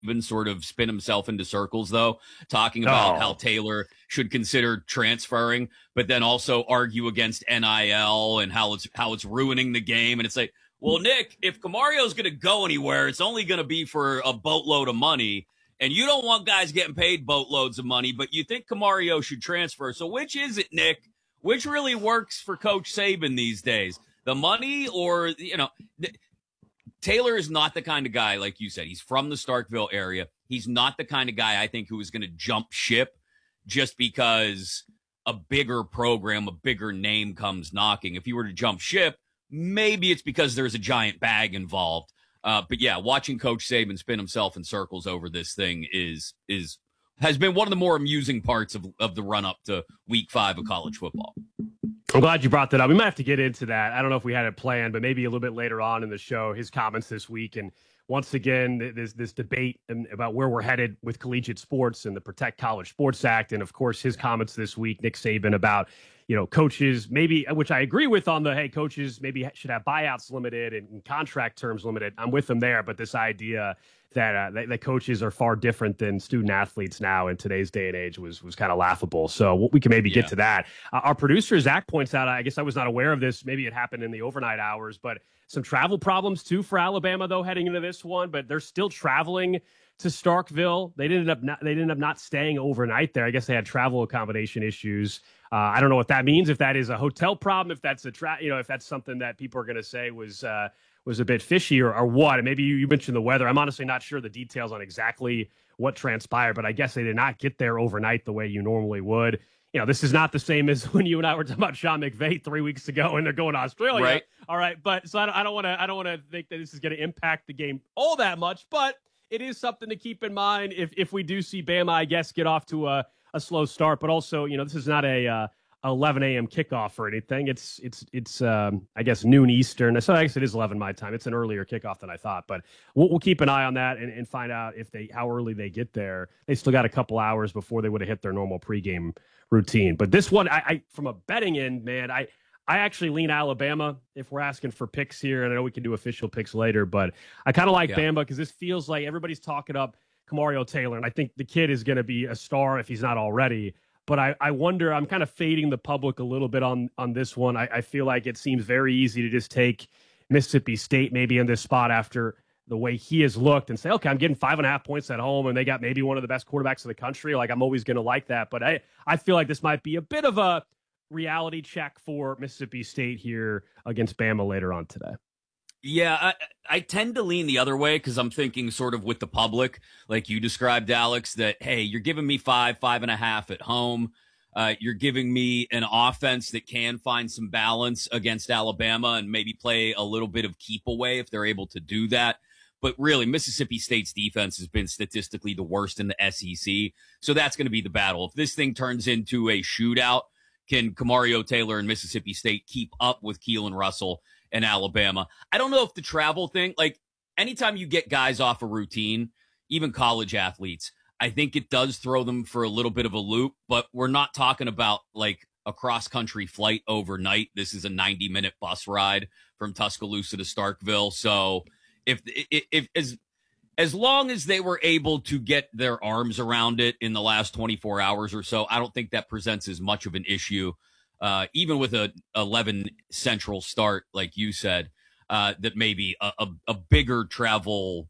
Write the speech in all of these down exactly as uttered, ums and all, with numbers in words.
Saban sort of spin himself into circles, though, talking about oh. how Taylor should consider transferring, but then also argue against N I L and how it's how it's ruining the game. And it's like, well, Nick, if Camario's going to go anywhere, it's only going to be for a boatload of money. And you don't want guys getting paid boatloads of money, but you think Camario should transfer. So which is it, Nick? Which really works for Coach Saban these days? The money or, you know, th- Taylor is not the kind of guy, like you said, he's from the Starkville area. He's not the kind of guy, I think, who is going to jump ship just because a bigger program, a bigger name comes knocking. If he were to jump ship, maybe it's because there's a giant bag involved. Uh, but yeah, watching Coach Saban spin himself in circles over this thing is is has been one of the more amusing parts of, of the run up to week five of college football. I'm glad you brought that up. We might have to get into that. I don't know if we had it planned, but maybe a little bit later on in the show, his comments this week. And once again, there's this debate about where we're headed with collegiate sports and the Protect College Sports Act. And of course, his comments this week, Nick Saban, about, you know, coaches, maybe, which I agree with on the, hey, coaches maybe should have buyouts limited and contract terms limited. I'm with him there. But this idea that, uh, that, that coaches are far different than student athletes now in today's day and age was was kind of laughable. So we can maybe yeah. get to that. Uh, our producer, Zach, points out, I guess I was not aware of this. Maybe it happened in the overnight hours, but some travel problems, too, for Alabama, though, heading into this one. But they're still traveling to Starkville. They ended up not, they ended up not staying overnight there. I guess they had travel accommodation issues. Uh, I don't know what that means, if that is a hotel problem, if that's a tra- you know, if that's something that people are going to say was uh, was a bit fishy or, or what. And maybe you, you mentioned the weather. I'm honestly not sure the details on exactly what transpired, but I guess they did not get there overnight the way you normally would. You know, this is not the same as when you and I were talking about Sean McVay three weeks ago and they're going to Australia. Right. All right. But so I don't, I don't want to, I don't want to think that this is going to impact the game all that much, but it is something to keep in mind if, if we do see Bama, I guess, get off to a, a slow start, but also, you know, this is not a, uh, eleven a.m. kickoff or anything. It's, it's, it's, um, I guess noon Eastern. So I guess it is eleven my time. It's an earlier kickoff than I thought, but we'll, we'll keep an eye on that and, and find out if they, how early they get there. They still got a couple hours before they would have hit their normal pregame routine. But this one, I, I from a betting end, man, I, I actually lean Alabama if we're asking for picks here. And I know we can do official picks later, but I kind of like yeah. Bama because this feels like everybody's talking up Camario Taylor. And I think the kid is going to be a star if he's not already. But I, I wonder, I'm kind of fading the public a little bit on, on this one. I, I feel like it seems very easy to just take Mississippi State maybe in this spot after the way he has looked and say, okay, I'm getting five and a half points at home and they got maybe one of the best quarterbacks in the country. Like, I'm always going to like that. But I, I feel like this might be a bit of a reality check for Mississippi State here against Bama later on today. Yeah, I, I tend to lean the other way because I'm thinking sort of with the public, like you described, Alex, that, hey, you're giving me five, five and a half at home. Uh, you're giving me an offense that can find some balance against Alabama and maybe play a little bit of keep away if they're able to do that. But really, Mississippi State's defense has been statistically the worst in the S E C. So that's going to be the battle. If this thing turns into a shootout, can Camario Taylor and Mississippi State keep up with Keelan Russell and Alabama? I don't know if the travel thing, like anytime you get guys off a routine, even college athletes, I think it does throw them for a little bit of a loop, but we're not talking about like a cross-country flight overnight. This is a ninety-minute bus ride from Tuscaloosa to Starkville. So if, if, if as, as long as they were able to get their arms around it in the last twenty-four hours or so, I don't think that presents as much of an issue. Uh, even with a eleven Central start, like you said, uh, that maybe a, a, a bigger travel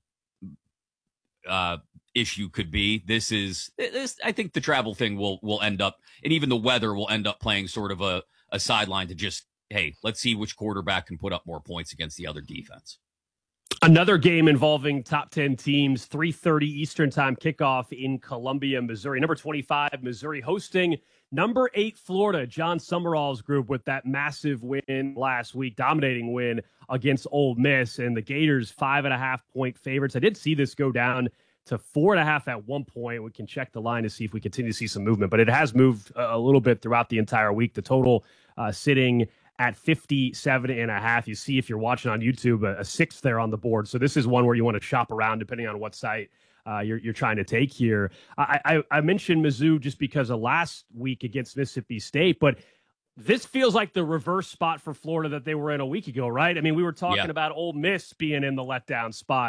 uh, issue could be. This is, this, I think the travel thing will will end up, and even the weather will end up playing sort of a, a sideline to just, hey, let's see which quarterback can put up more points against the other defense. Another game involving top ten teams, three thirty Eastern time kickoff in Columbia, Missouri. Number twenty-five, Missouri hosting number eight, Florida. John Summerall's group with that massive win last week, dominating win against Ole Miss. And the Gators, five and a half point favorites. I did see this go down to four and a half at one point. We can check the line to see if we continue to see some movement, but it has moved a little bit throughout the entire week. The total uh, sitting at fifty-seven and a half. You see, if you're watching on YouTube, a, a six there on the board. So this is one where you want to shop around depending on what site uh, you're, you're trying to take here. I, I, I mentioned Mizzou just because of last week against Mississippi State, but this feels like the reverse spot for Florida that they were in a week ago, right? I mean, we were talking yeah. about Ole Miss being in the letdown spot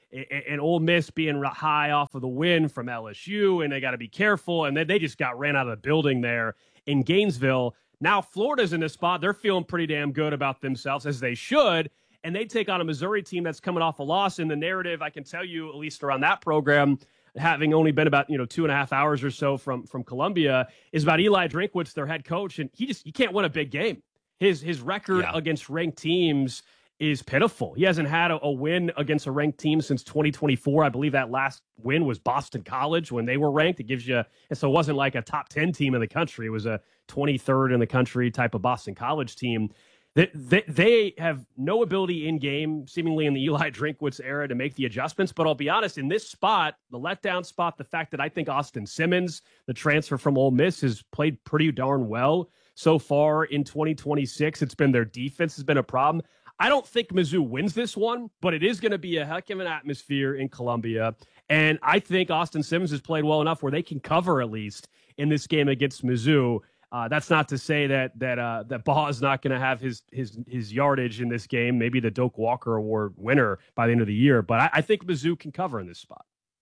and Ole Miss being high off of the win from L S U, and they got to be careful. And then they just got ran out of the building there in Gainesville. Now Florida's in this spot. They're feeling pretty damn good about themselves, as they should. And they take on a Missouri team that's coming off a loss. In the narrative, I can tell you, at least around that program, having only been about, you know, two and a half hours or so from, from Columbia, is about Eli Drinkwitz, their head coach. And he just, you can't win a big game. His, his record yeah. against ranked teams is pitiful. He hasn't had a, a win against a ranked team since twenty twenty-four. I believe that last win was Boston College when they were ranked. It gives you, and so it wasn't like a top ten team in the country. It was a twenty-third in the country type of Boston College team. They, they, they have no ability in game, seemingly in the Eli Drinkwitz era, to make the adjustments. But I'll be honest, in this spot, the letdown spot, the fact that I think Austin Simmons, the transfer from Ole Miss, has played pretty darn well so far in twenty twenty-six. It's been their defense has been a problem. I don't think Mizzou wins this one, but it is going to be a heck of an atmosphere in Columbia. And I think Austin Simmons has played well enough where they can cover at least in this game against Mizzou. Uh, that's not to say that that uh, that Baugh is not going to have his his his yardage in this game, maybe the Doak Walker Award winner by the end of the year. But I, I think Mizzou can cover in this spot.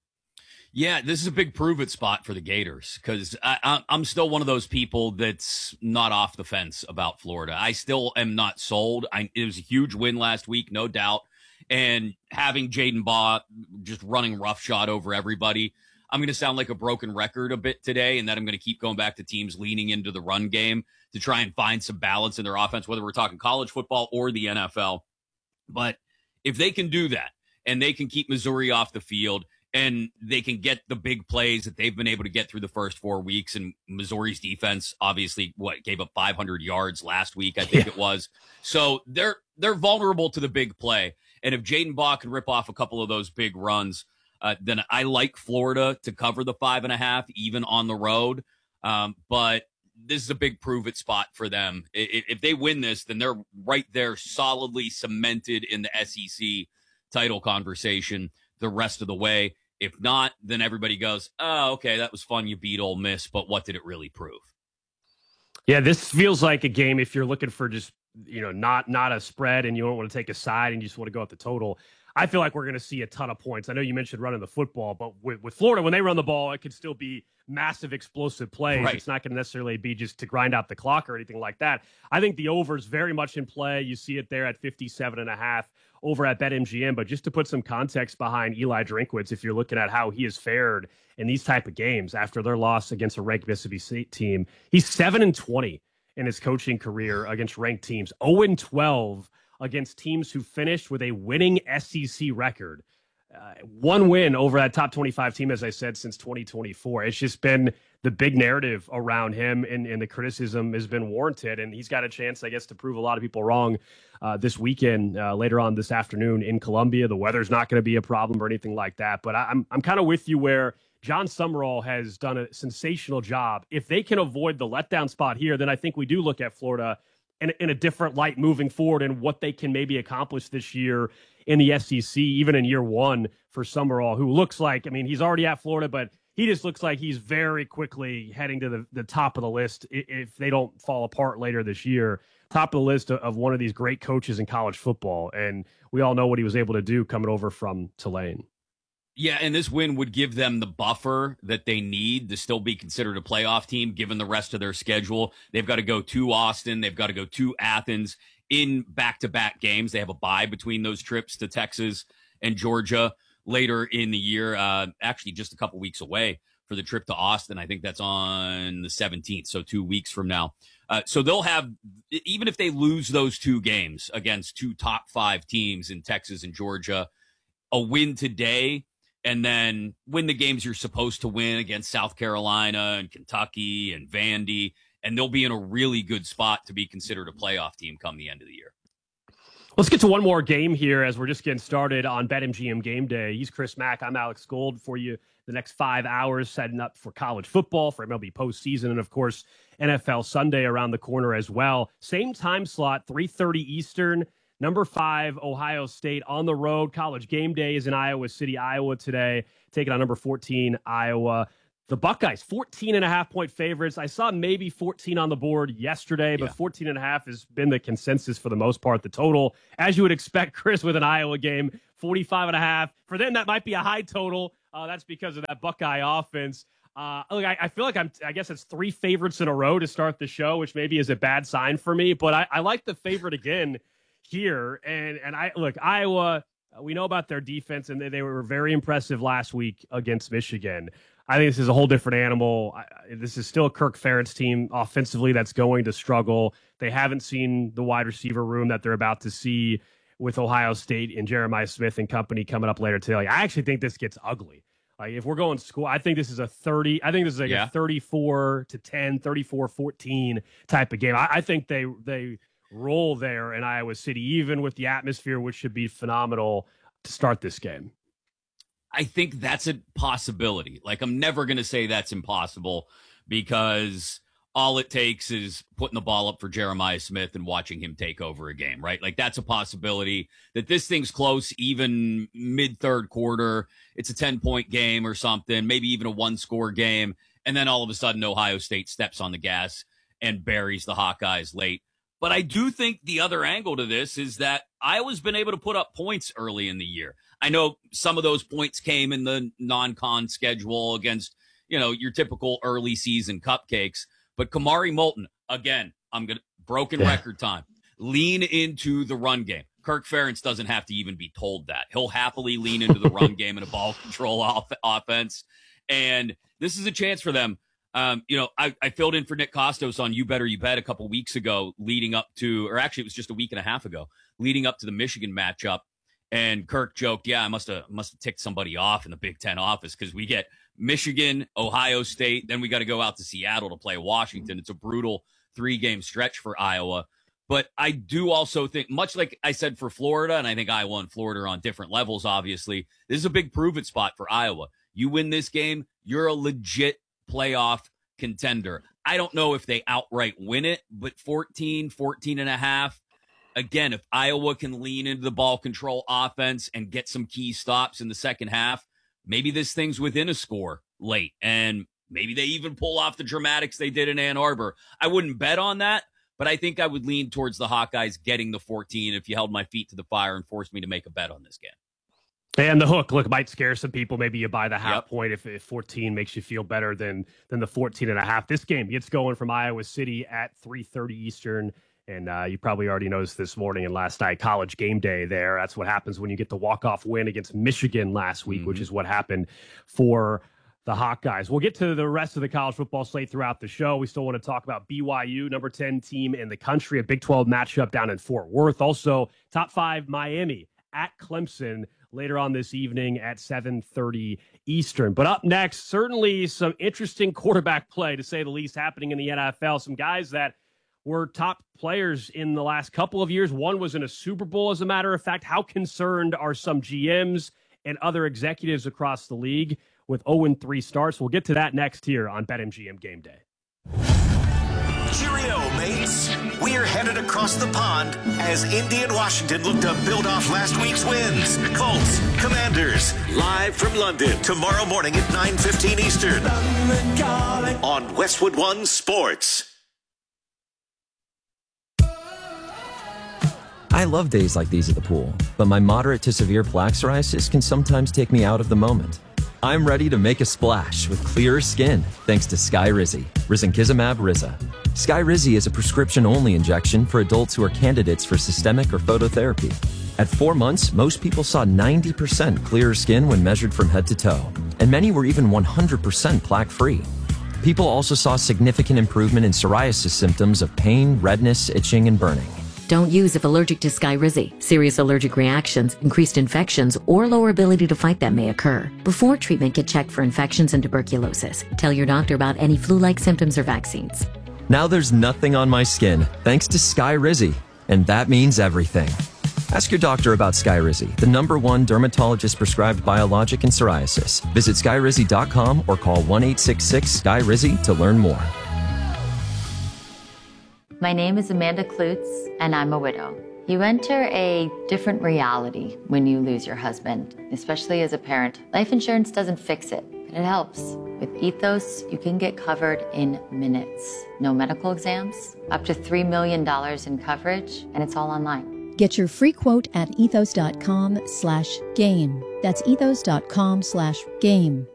Yeah, this is a big prove-it spot for the Gators, because I'm still one of those people that's not off the fence about Florida. I still am not sold. I, it was a huge win last week, no doubt. And having Jaden Baugh just running roughshod over everybody, I'm going to sound like a broken record a bit today, and that I'm going to keep going back to teams leaning into the run game to try and find some balance in their offense, whether we're talking college football or the N F L. But if they can do that, and they can keep Missouri off the field, and they can get the big plays that they've been able to get through the first four weeks. And Missouri's defense, obviously, what gave up five hundred yards last week, I think yeah. it was. So they're they're vulnerable to the big play. And if Jaden Baugh can rip off a couple of those big runs, uh, then I like Florida to cover the five and a half, even on the road. Um, but this is a big prove-it spot for them. If, if they win this, then they're right there, solidly cemented in the S E C title conversation the rest of the way. If not, then everybody goes, oh, okay, that was fun. You beat Ole Miss, but what did it really prove? Yeah, this feels like a game if you're looking for just, you know, not not a spread and you don't want to take a side and you just want to go at the total. I feel like we're going to see a ton of points. I know you mentioned running the football, but with, with Florida, when they run the ball, it could still be massive explosive plays. Right. It's not going to necessarily be just to grind out the clock or anything like that. I think the over is very much in play. You see it there at fifty-seven and a half over at BetMGM. But just to put some context behind Eli Drinkwitz, if you're looking at how he has fared in these type of games after their loss against a ranked Mississippi State team, he's seven and twenty in his coaching career against ranked teams, zero and twelve against teams who finished with a winning S E C record. Uh, one win over that top twenty-five team, as I said, since twenty twenty-four. It's just been the big narrative around him, and, and the criticism has been warranted. And he's got a chance, I guess, to prove a lot of people wrong uh, this weekend, uh, later on this afternoon in Columbia. The weather's not going to be a problem or anything like that. But I, I'm I'm kind of with you where John Summerall has done a sensational job. If they can avoid the letdown spot here, then I think we do look at Florida in, in a different light moving forward and what they can maybe accomplish this year in the S E C, even in year one for Summerall, who looks like, I mean, he's already at Florida, but he just looks like he's very quickly heading to the, the top of the list if they don't fall apart later this year. Top of the list of, of one of these great coaches in college football. And we all know what he was able to do coming over from Tulane. Yeah, and this win would give them the buffer that they need to still be considered a playoff team, given the rest of their schedule. They've got to go to Austin. They've got to go to Athens in back-to-back games. They have a bye between those trips to Texas and Georgia later in the year, uh, actually just a couple weeks away for the trip to Austin. I think that's on the seventeenth, so two weeks from now. Uh, so they'll have, even if they lose those two games against two top five teams in Texas and Georgia, a win today, and then win the games you're supposed to win against South Carolina and Kentucky and Vandy, and they'll be in a really good spot to be considered a playoff team come the end of the year. Let's get to one more game here as we're just getting started on BetMGM Game Day. He's Chris Mack. I'm Alex Gold for you the next five hours, setting up for college football, for M L B postseason, and, of course, N F L Sunday around the corner as well. Same time slot, three thirty Eastern. Number five, Ohio State on the road. College Game Day is in Iowa City, Iowa today, taking on number fourteen, Iowa. The Buckeyes, fourteen and a half point favorites. I saw maybe fourteen on the board yesterday, but yeah. fourteen and a half has been the consensus for the most part. The total, as you would expect, Chris, with an Iowa game, forty-five and a half. For them, that might be a high total. Uh, that's because of that Buckeye offense. Uh, look, I, I feel like I'm, I guess it's three favorites in a row to start the show, which maybe is a bad sign for me, but I, I like the favorite again here. And, and I look, Iowa, we know about their defense, and they, they were very impressive last week against Michigan. I think this is a whole different animal. I, this is still a Kirk Ferentz team offensively that's going to struggle. They haven't seen the wide receiver room that they're about to see with Ohio State and Jeremiah Smith and company coming up later today. Like, I actually think this gets ugly. Like, if we're going school, I think this is a thirty. I think this is like yeah. a thirty-four to ten, thirty-four fourteen type of game. I, I think they they roll there in Iowa City, even with the atmosphere, which should be phenomenal to start this game. I think that's a possibility. Like, I'm never going to say that's impossible, because all it takes is putting the ball up for Jeremiah Smith and watching him take over a game, right? Like, that's a possibility that this thing's close, even mid third quarter. It's a ten point game or something, maybe even a one score game. And then all of a sudden, Ohio State steps on the gas and buries the Hawkeyes late. But I do think the other angle to this is that Iowa's been able to put up points early in the year. I know some of those points came in the non-con schedule against, you know, your typical early season cupcakes. But Kamari Moulton, again, I'm going to broken yeah. record time, lean into the run game. Kirk Ferentz doesn't have to even be told that. He'll happily lean into the run game and a ball control off- offense. And this is a chance for them. Um, you know, I, I filled in for Nick Kostos on You Better You Bet a couple weeks ago, leading up to, or actually it was just a week and a half ago, leading up to the Michigan matchup. And Kirk joked, yeah, I must have must have ticked somebody off in the Big Ten office, because we get Michigan, Ohio State, then we got to go out to Seattle to play Washington. It's a brutal three-game stretch for Iowa. But I do also think, much like I said for Florida, and I think Iowa and Florida are on different levels, obviously, this is a big prove-it spot for Iowa. You win this game, you're a legit playoff contender. I don't know if they outright win it, but fourteen, fourteen and a half. Again, if Iowa can lean into the ball control offense and get some key stops in the second half, maybe this thing's within a score late, and maybe they even pull off the dramatics they did in Ann Arbor. I wouldn't bet on that, but I think I would lean towards the Hawkeyes getting the fourteen if you held my feet to the fire and forced me to make a bet on this game. And the hook, look, might scare some people. Maybe you buy the half yep. point if, if fourteen makes you feel better than than the fourteen and a half. This game gets going from Iowa City at three thirty Eastern. And uh, you probably already noticed this morning and last night, College game day there. That's what happens when you get the walk-off win against Michigan last week, mm-hmm. which is what happened for the Hawkeyes. We'll get to the rest of the college football slate throughout the show. We still want to talk about B Y U, number ten team in the country, a Big twelve matchup down in Fort Worth. Also, top five Miami at Clemson later on this evening at seven thirty Eastern. But up next, certainly some interesting quarterback play, to say the least, happening in the N F L. Some guys that were top players in the last couple of years. One was in a Super Bowl, as a matter of fact. How concerned are some G Ms and other executives across the league with oh and three starts? We'll get to that next here on BetMGM Game Day. Cheerio, mates. We're headed across the pond as Indy and Washington look to build off last week's wins. Colts, Commanders, live from London tomorrow morning at nine fifteen Eastern on Westwood One Sports. I love days like these at the pool, but my moderate to severe plaque psoriasis can sometimes take me out of the moment. I'm ready to make a splash with clearer skin thanks to Skyrizi, Risankizumab Riza. Skyrizi is a prescription-only injection for adults who are candidates for systemic or phototherapy. At four months, most people saw ninety percent clearer skin when measured from head to toe, and many were even one hundred percent plaque-free. People also saw significant improvement in psoriasis symptoms of pain, redness, itching, and burning. Don't use if allergic to Skyrizi. Serious allergic reactions, increased infections, or lower ability to fight them may occur. Before treatment, get checked for infections and tuberculosis. Tell your doctor about any flu-like symptoms or vaccines. Now there's nothing on my skin, thanks to Skyrizi, and that means everything. Ask your doctor about Skyrizi, the number one dermatologist-prescribed biologic in psoriasis. Visit skyrizi dot com or call one eight six six Skyrizi to learn more. My name is Amanda Klutz, and I'm a widow. You enter a different reality when you lose your husband, especially as a parent. Life insurance doesn't fix it, but it helps. With Ethos, you can get covered in minutes. No medical exams, up to three million dollars in coverage, and it's all online. Get your free quote at ethos.com slash game. That's ethos.com slash game.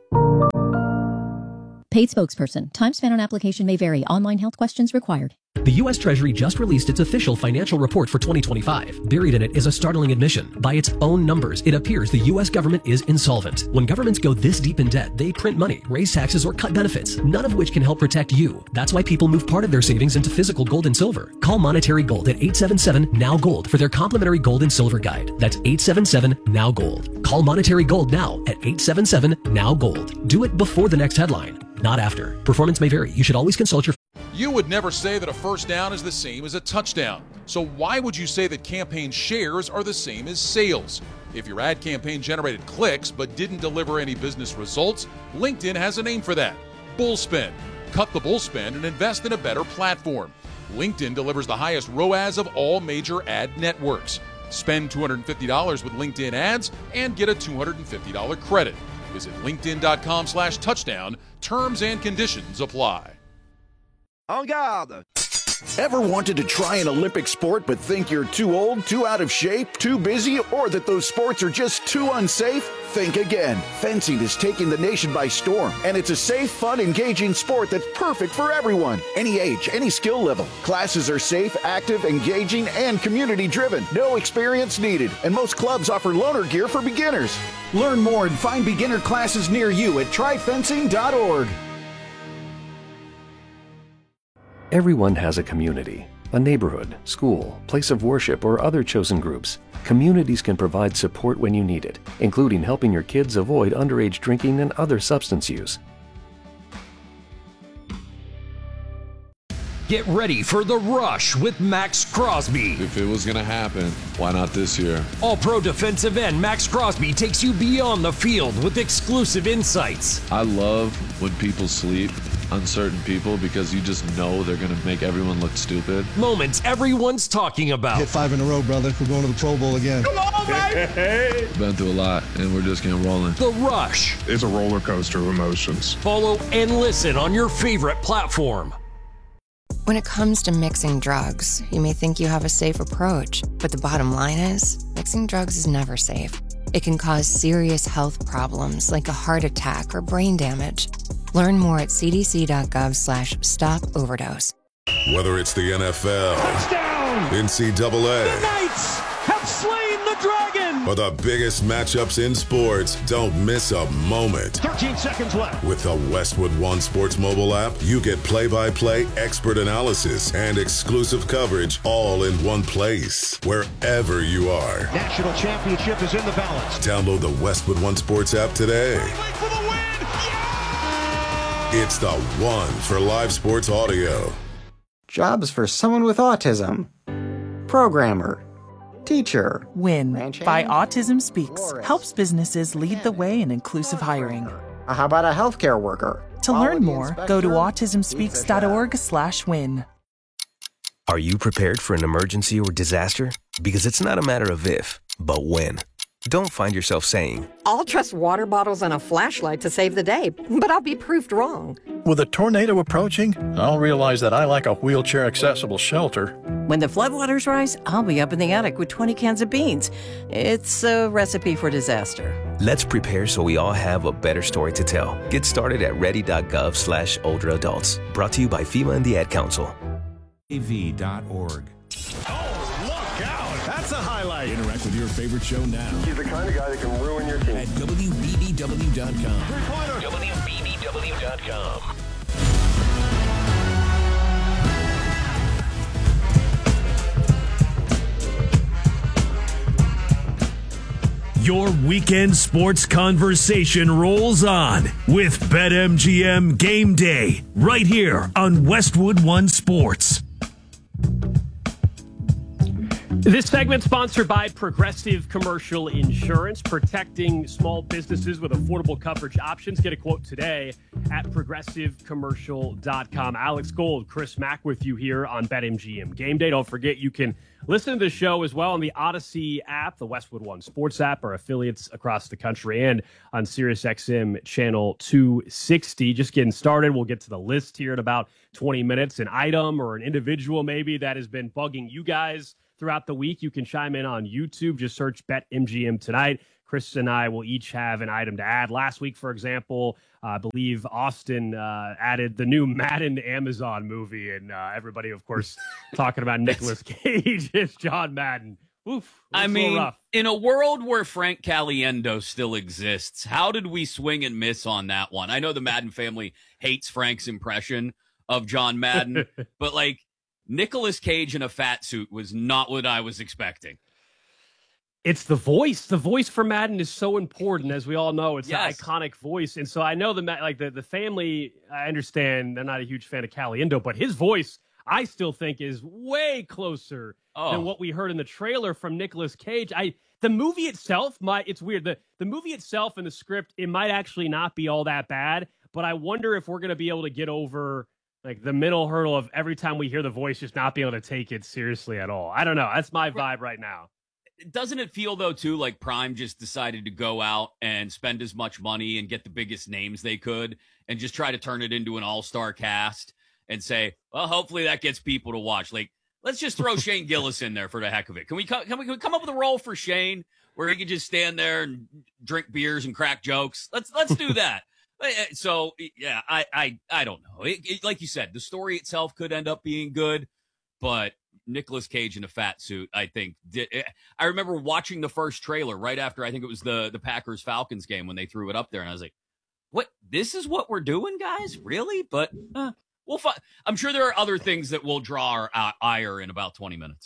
Paid spokesperson. Time spent on application may vary. Online health questions required. The U S Treasury just released its official financial report for twenty twenty-five. Buried in it is a startling admission. By its own numbers, it appears the U S government is insolvent. When governments go this deep in debt, they print money, raise taxes, or cut benefits, none of which can help protect you. That's why people move part of their savings into physical gold and silver. Call Monetary Gold at eight seven seven, N O W, GOLD for their complimentary gold and silver guide. That's eight seven seven, N O W, GOLD. Call Monetary Gold now at eight seven seven, N O W, GOLD. Do it before the next headline, not after. Performance may vary. You should always consult your... You would never say that a first down is the same as a touchdown. So why would you say that campaign shares are the same as sales? If your ad campaign generated clicks but didn't deliver any business results, LinkedIn has a name for that: bullspend. Cut the bullspend and invest in a better platform. LinkedIn delivers the highest R O A S of all major ad networks. Spend two hundred fifty dollars with LinkedIn ads and get a two hundred fifty dollars credit. Visit linkedin.com slash touchdown. Terms and conditions apply. En garde! Ever wanted to try an Olympic sport but think you're too old, too out of shape, too busy, or that those sports are just too unsafe? Think again. Fencing is taking the nation by storm, and it's a safe, fun, engaging sport that's perfect for everyone. Any age, any skill level. Classes are safe, active, engaging, and community-driven. No experience needed, and most clubs offer loaner gear for beginners. Learn more and find beginner classes near you at try fencing dot org. Everyone has a community, a neighborhood, school, place of worship, or other chosen groups. Communities can provide support when you need it, including helping your kids avoid underage drinking and other substance use. Get ready for The Rush with Max Crosby. If it was going to happen, why not this year? All-pro defensive end Max Crosby takes you beyond the field with exclusive insights. I love when people sleep on certain people because you just know they're going to make everyone look stupid. Moments everyone's talking about. Hit five in a row, brother. We're going to the Pro Bowl again. Come on, baby! Been through a lot, and we're just getting rolling. The Rush. It's a roller coaster of emotions. Follow and listen on your favorite platform. When it comes to mixing drugs, you may think you have a safe approach, but the bottom line is, mixing drugs is never safe. It can cause serious health problems like a heart attack or brain damage. Learn more at cdc.gov slash stop overdose. Whether it's the N F L, touchdown, N C double A, the Knights have slain the dragon, or the biggest matchups in sports, don't miss a moment. thirteen seconds left. With the Westwood One Sports mobile app, you get play-by-play, expert analysis, and exclusive coverage all in one place, wherever you are. National championship is in the balance. Download the Westwood One Sports app today. For the win. It's the one for live sports audio. Jobs for someone with autism. Programmer. Teacher. WIN by Autism Speaks helps businesses lead the way in inclusive hiring. How about a healthcare worker? To learn more, go to autism speaks dot org slash win. Are you prepared for an emergency or disaster? Because it's not a matter of if, but when. Don't find yourself saying, I'll trust water bottles and a flashlight to save the day, but I'll be proved wrong. With a tornado approaching, I'll realize that I lack a wheelchair-accessible shelter. When the floodwaters rise, I'll be up in the attic with twenty cans of beans. It's a recipe for disaster. Let's prepare so we all have a better story to tell. Get started at ready.gov slash older adults. Brought to you by FEMA and the Ad Council. A V dot org. Oh, look out! That's a highlight. Interact with your favorite show now. He's the kind of guy that can ruin your team. At W B B W dot com. Three-pointer. W B B W dot com. Your weekend sports conversation rolls on with BetMGM Game Day right here on Westwood One Sports. This segment sponsored by Progressive Commercial Insurance, protecting small businesses with affordable coverage options. Get a quote today at progressive commercial dot com. Alex Gold, Chris Mack with you here on BetMGM Game Day. Don't forget you can listen to the show as well on the Odyssey app, the Westwood One Sports app, our affiliates across the country, and on SiriusXM channel two sixty. Just getting started. We'll get to the list here in about twenty minutes. An item or an individual maybe that has been bugging you guys throughout the week. You can chime in on YouTube. Just search BetMGM Tonight. Chris and I will each have an item to add. Last week, for example, uh, I believe Austin uh, added the new Madden Amazon movie, and uh, everybody, of course, talking about Nicolas Cage as John Madden. Oof, I mean, rough. In a world where Frank Caliendo still exists, how did we swing and miss on that one? I know the Madden family hates Frank's impression of John Madden, but like Nicolas Cage in a fat suit was not what I was expecting. It's the voice. The voice for Madden is so important, as we all know. It's yes. an iconic voice, and so I know the like the the family. I understand they're not a huge fan of Caliendo, but his voice, I still think, is way closer oh. than what we heard in the trailer from Nicolas Cage. I the movie itself, might it's weird. The the movie itself and the script, it might actually not be all that bad, but I wonder if we're going to be able to get over like the mental hurdle of every time we hear the voice just not being able to take it seriously at all. I don't know. That's my vibe right now. Doesn't it feel, though, too, like Prime just decided to go out and spend as much money and get the biggest names they could and just try to turn it into an all-star cast and say, well, hopefully that gets people to watch. Like, let's just throw Shane Gillis in there for the heck of it. Can we, co- can we can we come up with a role for Shane where he can just stand there and drink beers and crack jokes? Let's let's do that. So, yeah, I I, I don't know. It, it, like you said, the story itself could end up being good, but Nicolas Cage in a fat suit, I think. Did, I remember watching the first trailer right after, I think it was the, the Packers-Falcons game when they threw it up there, and I was like, what? This is what we're doing, guys? Really? But uh, we'll fi- I'm sure there are other things that will draw our uh, ire in about twenty minutes.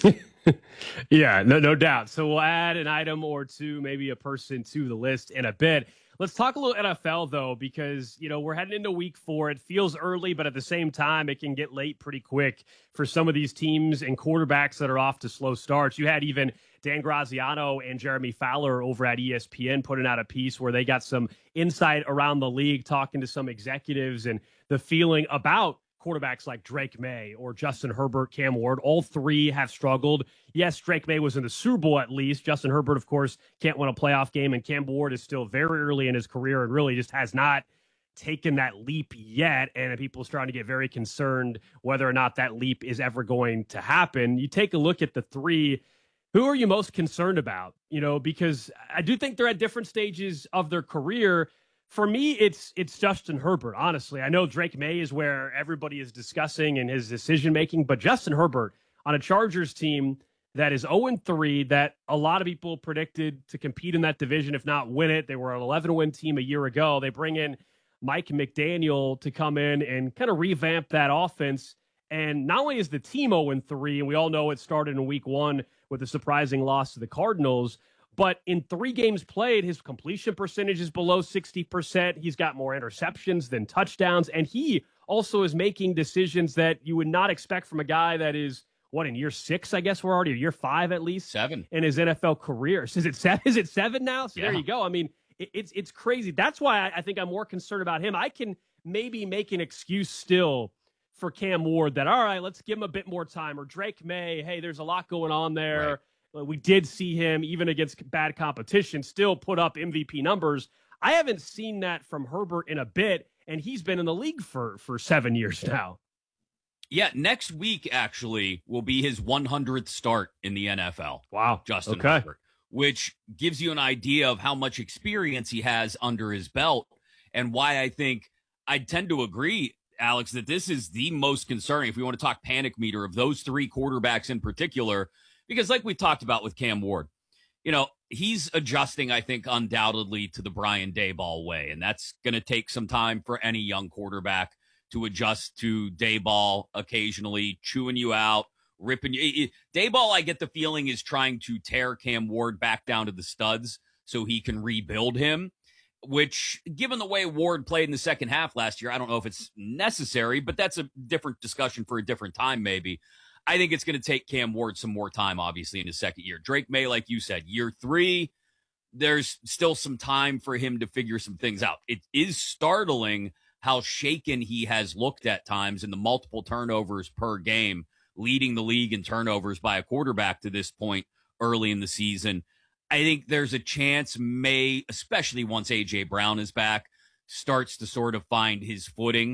Yeah, no, no doubt. So we'll add an item or two, maybe a person to the list in a bit. Let's talk a little N F L, though, because, you know, we're heading into week four. It feels early, but at the same time, it can get late pretty quick for some of these teams and quarterbacks that are off to slow starts. You had even Dan Graziano and Jeremy Fowler over at E S P N putting out a piece where they got some insight around the league, talking to some executives and the feeling about quarterbacks like Drake May or Justin Herbert, Cam Ward. All three have struggled. Yes, Drake May was in the Super Bowl at least. Justin Herbert, of course, can't win a playoff game, and Cam Ward is still very early in his career and really just has not taken that leap yet. And people are starting to get very concerned whether or not that leap is ever going to happen. You take a look at the three. Who are you most concerned about? You know, because I do think they're at different stages of their career. For me, it's it's Justin Herbert, honestly. I know Drake May is where everybody is discussing in his decision-making, but Justin Herbert on a Chargers team that is oh and three, that a lot of people predicted to compete in that division, if not win it. They were an eleven-win team a year ago. They bring in Mike McDaniel to come in and kind of revamp that offense. And not only is the team oh and three, and we all know it started in week one with a surprising loss to the Cardinals, but in three games played, his completion percentage is below sixty percent. He's got more interceptions than touchdowns. And he also is making decisions that you would not expect from a guy that is, what, in year six, I guess we're already, or year five at least? Seven. In his N F L career. So is it seven, is it seven now? So yeah. There you go. I mean, it, it's it's crazy. That's why I, I think I'm more concerned about him. I can maybe make an excuse still for Cam Ward that, all right, let's give him a bit more time. Or Drake May, hey, there's a lot going on there. Right. We did see him, even against bad competition, still put up M V P numbers. I haven't seen that from Herbert in a bit, and he's been in the league for, for seven years now. Yeah, next week, actually, will be his one hundredth start in the N F L. Wow. Justin okay. Herbert, which gives you an idea of how much experience he has under his belt and why I think I tend to agree, Alex, that this is the most concerning, if we want to talk panic meter, of those three quarterbacks in particular. Because like we talked about with Cam Ward, you know, he's adjusting, I think, undoubtedly to the Brian Daboll way. And that's going to take some time for any young quarterback to adjust to Daboll occasionally chewing you out, ripping you. Daboll, I get the feeling, is trying to tear Cam Ward back down to the studs so he can rebuild him, which, given the way Ward played in the second half last year, I don't know if it's necessary, but that's a different discussion for a different time, maybe. I think it's going to take Cam Ward some more time, obviously, in his second year. Drake May, like you said, year three, there's still some time for him to figure some things out. It is startling how shaken he has looked at times in the multiple turnovers per game, leading the league in turnovers by a quarterback to this point early in the season. I think there's a chance May, especially once A J Brown is back, starts to sort of find his footing.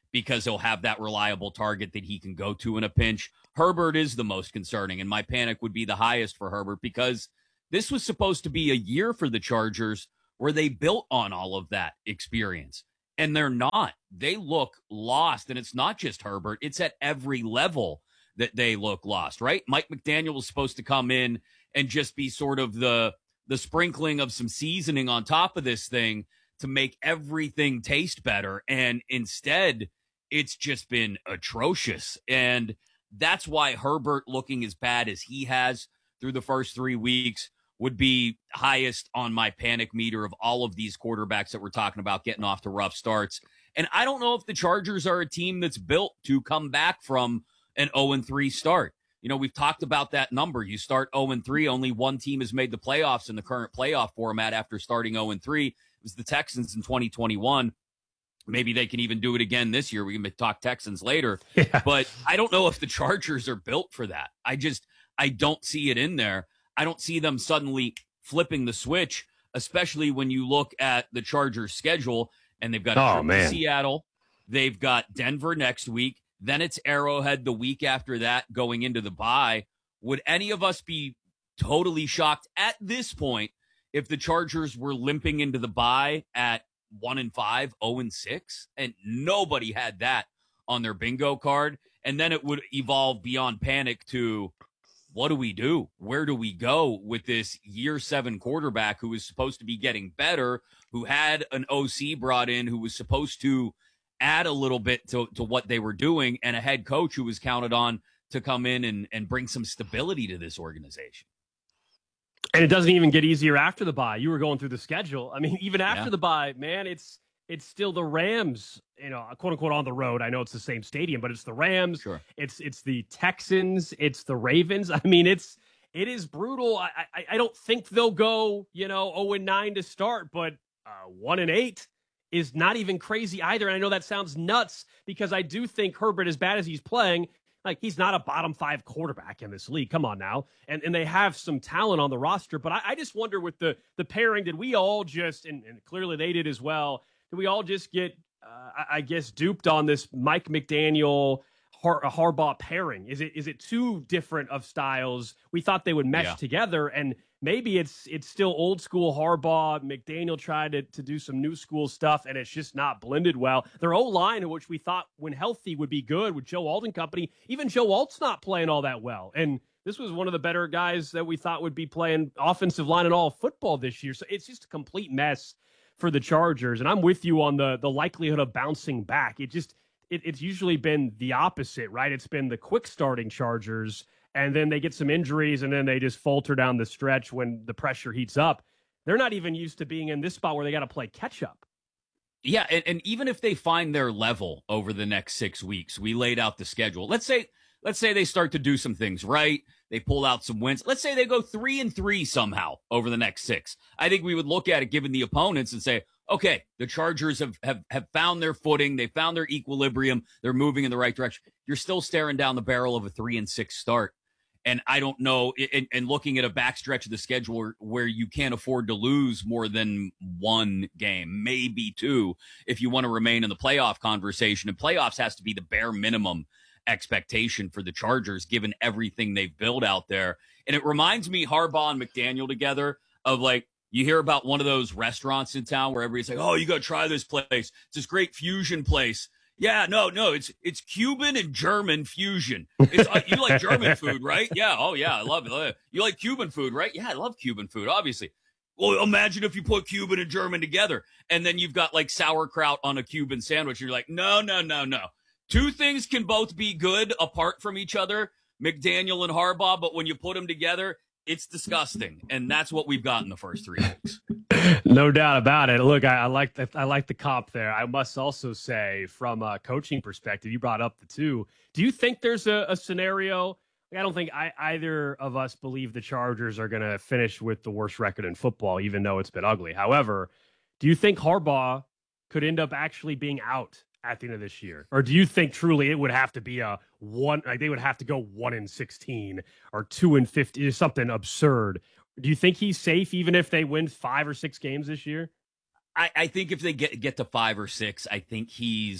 because he'll have that reliable target that he can go to in a pinch. Herbert is the most concerning, and my panic would be the highest for Herbert because this was supposed to be a year for the Chargers where they built on all of that experience, and they're not. They look lost, and it's not just Herbert. It's at every level that they look lost, right? Mike McDaniel was supposed to come in and just be sort of the the sprinkling of some seasoning on top of this thing to make everything taste better, and instead it's just been atrocious. And that's why Herbert looking as bad as he has through the first three weeks would be highest on my panic meter of all of these quarterbacks that we're talking about getting off to rough starts. And I don't know if the Chargers are a team that's built to come back from an oh and three start. You know, we've talked about that number. You start oh and three, only one team has made the playoffs in the current playoff format after starting oh and three. It was the Texans in twenty twenty-one. Maybe they can even do it again this year. We can talk Texans later. Yeah. But I don't know if the Chargers are built for that. I just, I don't see it in there. I don't see them suddenly flipping the switch, especially when you look at the Chargers schedule and they've got a oh, trip man. to Seattle. They've got Denver next week. Then it's Arrowhead the week after that going into the bye. Would any of us be totally shocked at this point if the Chargers were limping into the bye at one and five, oh and six, and nobody had that on their bingo card? And then it would evolve beyond panic to, what do we do? Where do we go with this year seven quarterback who is supposed to be getting better, who had an O C brought in, who was supposed to add a little bit to, to what they were doing, and a head coach who was counted on to come in and, and bring some stability to this organization? And it doesn't even get easier after the bye. You were going through the schedule. I mean, even after Yeah. the bye, man, it's it's still the Rams, you know, quote unquote on the road. I know it's the same stadium, but it's the Rams. Sure. It's it's the Texans. It's the Ravens. I mean, it's it is brutal. I I, I don't think they'll go, you know, oh and nine to start, but uh, one and eight is not even crazy either. And I know that sounds nuts because I do think Herbert, as bad as he's playing, like, he's not a bottom five quarterback in this league. Come on now. And and they have some talent on the roster. But I, I just wonder with the the pairing, did we all just, and, and clearly they did as well, did we all just get, uh, I, I guess, duped on this Mike McDaniel, Har- Harbaugh pairing? Is it is it too different of styles? We thought they would mesh Yeah. together, and maybe it's it's still old school Harbaugh. McDaniel tried to, to do some new school stuff, and it's just not blended well. Their O-line, which we thought when healthy would be good with Joe Alt and company, even Joe Alt's not playing all that well. And this was one of the better guys that we thought would be playing offensive line and all of football this year. So it's just a complete mess for the Chargers. And I'm with you on the the likelihood of bouncing back. It just it, it's usually been the opposite, right? It's been the quick starting Chargers, and then they get some injuries, and then they just falter down the stretch when the pressure heats up. They're not even used to being in this spot where they got to play catch up. Yeah, and, and even if they find their level over the next six weeks, we laid out the schedule. Let's say let's say they start to do some things right. They pull out some wins. Let's say they go three and three somehow over the next six. I think we would look at it given the opponents and say, okay, the Chargers have, have, have found their footing. They found their equilibrium. They're moving in the right direction. You're still staring down the barrel of a three and six start. And I don't know, and, and looking at a backstretch of the schedule where, where you can't afford to lose more than one game, maybe two, if you want to remain in the playoff conversation. And playoffs has to be the bare minimum expectation for the Chargers, given everything they've built out there. And it reminds me, Harbaugh and McDaniel together, of like, you hear about one of those restaurants in town where everybody's like, oh, you got to try this place. It's this great fusion place. Yeah, no, no, it's it's Cuban and German fusion. It's, uh, you like German food, right? Yeah, oh, yeah, I love it. I love it. You like Cuban food, right? Yeah, I love Cuban food, obviously. Well, imagine if you put Cuban and German together, and then you've got like sauerkraut on a Cuban sandwich. And you're like, no, no, no, no. Two things can both be good apart from each other, McDaniel and Harbaugh, but when you put them together, it's disgusting. And that's what we've got in the first three weeks. No doubt about it. Look, I, I like the, I like the comp there. I must also say, from a coaching perspective, you brought up the two. Do you think there's a, a scenario? I don't think I, either of us believe the Chargers are going to finish with the worst record in football, even though it's been ugly. However, do you think Harbaugh could end up actually being out at the end of this year? Or do you think truly it would have to be a one, like they would have to go one and sixteen or two and fifty or something absurd? Do you think he's safe even if they win five or six games this year? I, I think if they get get to five or six, I think he's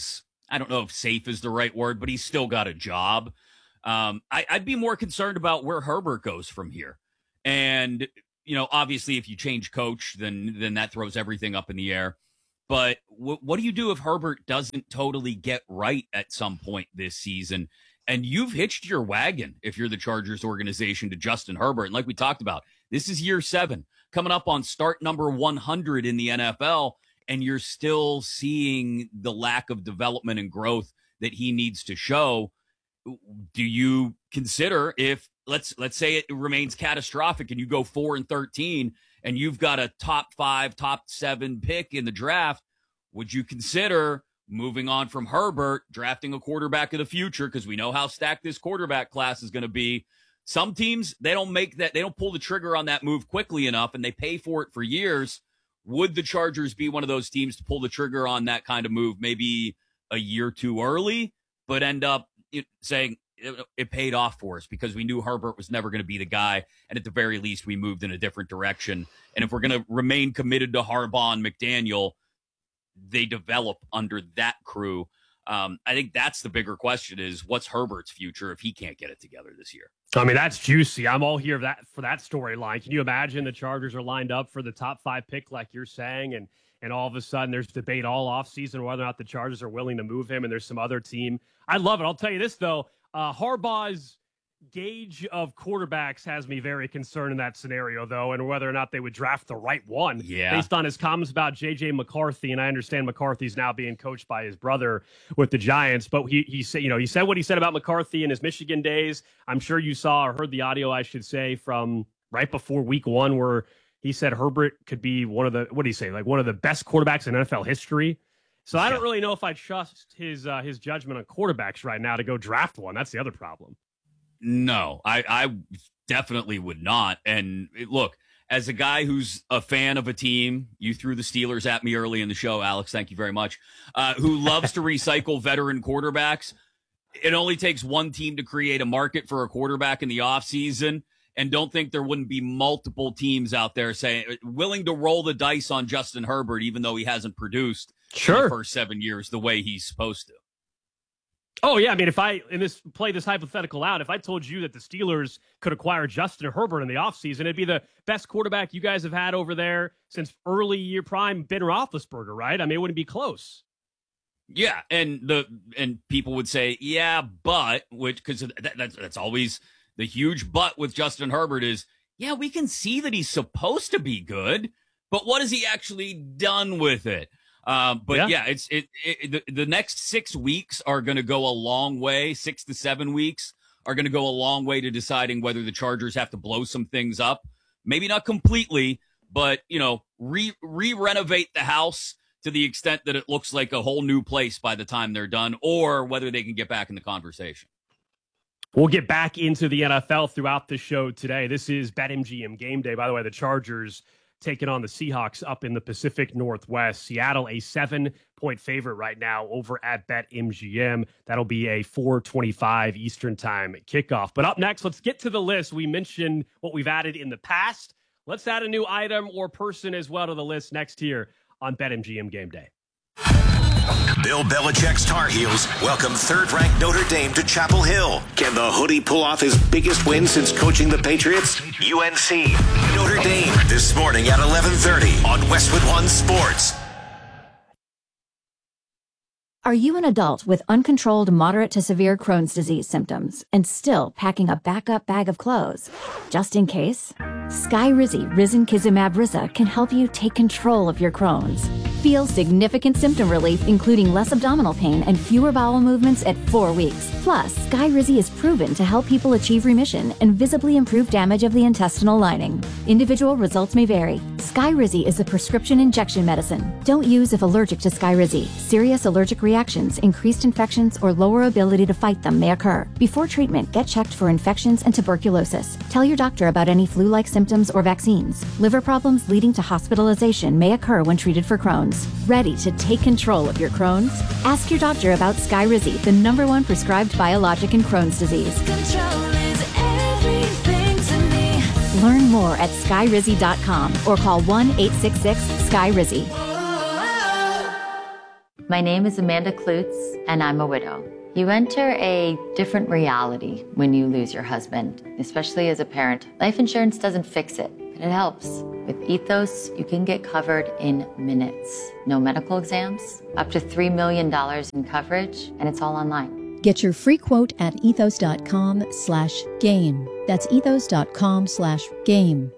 I don't know if safe is the right word, but he's still got a job. Um, I, I'd be more concerned about where Herbert goes from here. And, you know, obviously if you change coach, then then that throws everything up in the air. But w- what do you do if Herbert doesn't totally get right at some point this season? And you've hitched your wagon, if you're the Chargers organization, to Justin Herbert. And like we talked about, this is year seven, coming up on start number one hundred in the N F L, and you're still seeing the lack of development and growth that he needs to show. Do you consider, if let's let's say it remains catastrophic and you go four and thirteen and you've got a top five, top seven pick in the draft, would you consider moving on from Herbert, drafting a quarterback of the future? Because we know how stacked this quarterback class is going to be. Some teams, they don't make that, they don't pull the trigger on that move quickly enough, and they pay for it for years. Would the Chargers be one of those teams to pull the trigger on that kind of move maybe a year too early, but end up saying it, it paid off for us because we knew Herbert was never going to be the guy, and at the very least we moved in a different direction? And if we're going to remain committed to Harbaugh and McDaniel, they develop under that crew. Um, I think that's the bigger question, is what's Herbert's future if he can't get it together this year? I mean, that's juicy. I'm all here for that, for that storyline. Can you imagine the Chargers are lined up for the top five pick like you're saying, and and all of a sudden there's debate all offseason whether or not the Chargers are willing to move him, and there's some other team. I love it. I'll tell you this, though. Uh, Harbaugh's gauge of quarterbacks has me very concerned in that scenario, though, and whether or not they would draft the right one yeah. based on his comments about J J McCarthy. And I understand McCarthy's now being coached by his brother with the Giants, but he he said, you know, he said what he said about McCarthy in his Michigan days. I'm sure you saw or heard the audio, I should say, from right before week one, where he said Herbert could be one of the, what did he say, like one of the best quarterbacks in N F L history. So I don't really know if I trust his uh, his judgment on quarterbacks right now to go draft one. That's the other problem. No, I, I definitely would not. And it, look, as a guy who's a fan of a team, you threw the Steelers at me early in the show, Alex, thank you very much, uh, who loves to recycle veteran quarterbacks. It only takes one team to create a market for a quarterback in the offseason, and don't think there wouldn't be multiple teams out there saying willing to roll the dice on Justin Herbert, even though he hasn't produced sure. in the first seven years the way he's supposed to. Oh, yeah. I mean, if I in this play this hypothetical out, if I told you that the Steelers could acquire Justin Herbert in the offseason, it'd be the best quarterback you guys have had over there since early year prime Ben Roethlisberger, right? I mean, it wouldn't be close. Yeah, and the and people would say, yeah, but, which because that, that's, that's always the huge but with Justin Herbert is, yeah, we can see that he's supposed to be good, but what has he actually done with it? Um, but yeah, yeah it's it, it the, the next six weeks are going to go a long way. Six to seven weeks are going to go a long way to deciding whether the Chargers have to blow some things up. Maybe not completely, but you know, re re renovate the house to the extent that it looks like a whole new place by the time they're done, or whether they can get back in the conversation. We'll get back into the N F L throughout the show today. This is BetMGM Game Day. By the way, the Chargers taking on the Seahawks up in the Pacific Northwest. Seattle, a seven-point favorite right now over at BetMGM. That'll be a four twenty-five Eastern Time kickoff. But up next, let's get to the list. We mentioned what we've added in the past. Let's add a new item or person as well to the list next here on BetMGM Game Day. Bill Belichick's Tar Heels welcome third-ranked Notre Dame to Chapel Hill. Can the Hoodie pull off his biggest win since coaching the Patriots? U N C, Notre Dame, this morning at eleven thirty on Westwood One Sports. Are you an adult with uncontrolled moderate to severe Crohn's disease symptoms and still packing a backup bag of clothes? Just in case? Skyrizi Risankizumab Riza can help you take control of your Crohn's. Feel significant symptom relief, including less abdominal pain and fewer bowel movements at four weeks. Plus, Skyrizi is proven to help people achieve remission and visibly improve damage of the intestinal lining. Individual results may vary. Skyrizi is a prescription injection medicine. Don't use if allergic to Skyrizi. Serious allergic reactions, increased infections, or lower ability to fight them may occur. Before treatment, get checked for infections and tuberculosis. Tell your doctor about any flu-like symptoms or vaccines. Liver problems leading to hospitalization may occur when treated for Crohn's. Ready to take control of your Crohn's? Ask your doctor about Skyrizi, the number one prescribed biologic in Crohn's disease. Control is everything to me. Learn more at skyrizi dot com or call one eight six six, S K Y R I Z I. My name is Amanda Klutz, and I'm a widow. You enter a different reality when you lose your husband, especially as a parent. Life insurance doesn't fix it, but it helps. With Ethos, you can get covered in minutes. No medical exams, up to three million dollars in coverage, and it's all online. Get your free quote at ethos.com slash game. That's ethos.com slash game.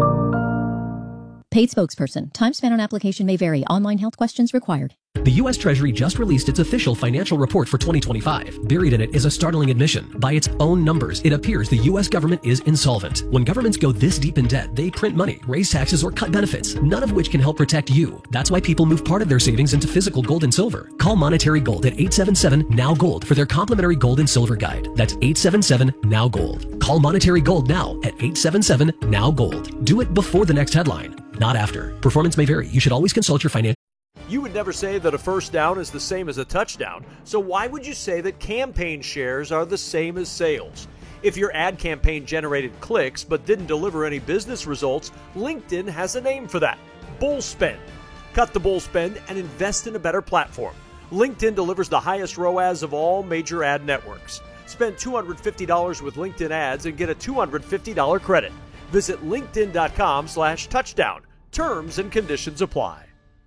Paid spokesperson. Time spent on application may vary. Online health questions required. The U S Treasury just released its official financial report for twenty twenty-five. Buried in it is a startling admission. By its own numbers, it appears the U S government is insolvent. When governments go this deep in debt, they print money, raise taxes, or cut benefits, none of which can help protect you. That's why people move part of their savings into physical gold and silver. Call Monetary Gold at eight seven seven, N O W Gold for their complimentary gold and silver guide. That's eight seven seven, N O W Gold. Call Monetary Gold now at eight seven seven, N O W Gold. Do it before the next headline, not after. Performance may vary. You should always consult your financial. You would never say that a first down is the same as a touchdown, so why would you say that campaign shares are the same as sales? If your ad campaign generated clicks but didn't deliver any business results, LinkedIn has a name for that: bull spend. Cut the bull spend and invest in a better platform. LinkedIn delivers the highest R O A S of all major ad networks. Spend two hundred fifty dollars with LinkedIn ads and get a two hundred fifty dollars credit. Visit linkedin.com slash touchdown. Terms and conditions apply.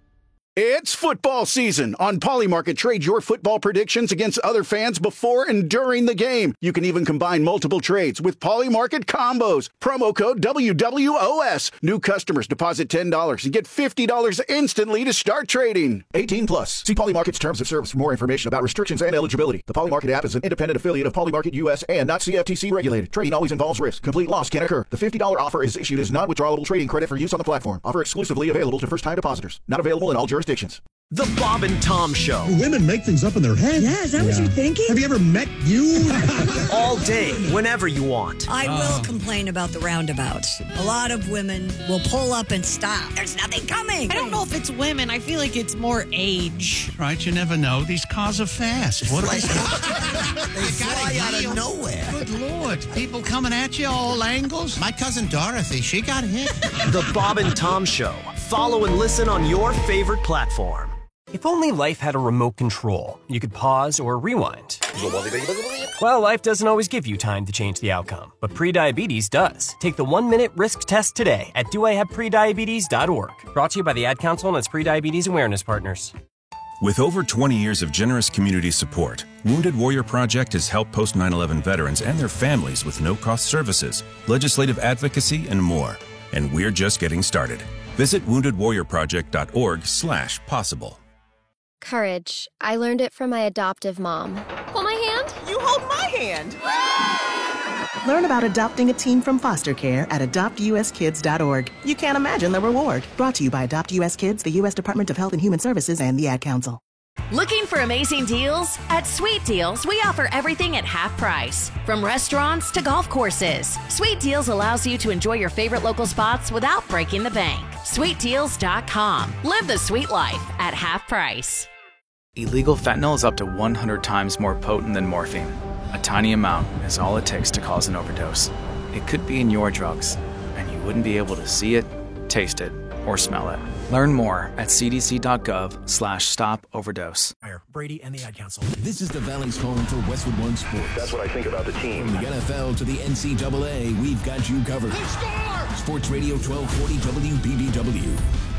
It's football season. On Polymarket, trade your football predictions against other fans before and during the game. You can even combine multiple trades with Polymarket combos. Promo code W W O S. New customers deposit ten dollars and get fifty dollars instantly to start trading. eighteen plus. See Polymarket's terms of service for more information about restrictions and eligibility. The Polymarket app is an independent affiliate of Polymarket U S and not C F T C regulated. Trading always involves risk. Complete loss can occur. The fifty dollars offer is issued as non-withdrawable trading credit for use on the platform. Offer exclusively available to first-time depositors. Not available in all jurisdictions. The Bob and Tom Show. Women make things up in their head. Yeah, is that yeah. what you're thinking? Have you ever met you? All day, whenever you want. I uh. will complain about the roundabouts. A lot of women will pull up and stop. There's nothing coming. I don't know if it's women. I feel like it's more age. Right, you never know. These cars are fast. What are they? They fly out of nowhere. Good Lord. People coming at you all angles. My cousin Dorothy, she got hit. The Bob and Tom Show. Follow and listen on your favorite platform. If only life had a remote control, you could pause or rewind. Well, life doesn't always give you time to change the outcome, but prediabetes does. Take the one-minute risk test today at do I have prediabetes dot org. Brought to you by the Ad Council and its Prediabetes Awareness Partners. With over twenty years of generous community support, Wounded Warrior Project has helped post nine eleven veterans and their families with no-cost services, legislative advocacy, and more. And we're just getting started. Visit wounded warrior project dot org slash possible. Courage. I learned it from my adoptive mom. Hold my hand. You hold my hand. Learn about adopting a teen from foster care at adopt U S kids dot org. You can't imagine the reward. Brought to you by Adopt U S Kids, the U S Department of Health and Human Services, and the Ad Council. Looking for amazing deals? At Sweet Deals, we offer everything at half price. From restaurants to golf courses, Sweet Deals allows you to enjoy your favorite local spots without breaking the bank. sweet deals dot com. Live the sweet life at half price. Illegal fentanyl is up to one hundred times more potent than morphine. A tiny amount is all it takes to cause an overdose. It could be in your drugs, and you wouldn't be able to see it, taste it, or smell it. Learn more at c d c dot gov slash stop overdose. Brady and the Ad Council. This is the Valley's home for Westwood One Sports. That's what I think about the team. From the N F L to the N C double A, we've got you covered. Sports Radio twelve forty W B B W.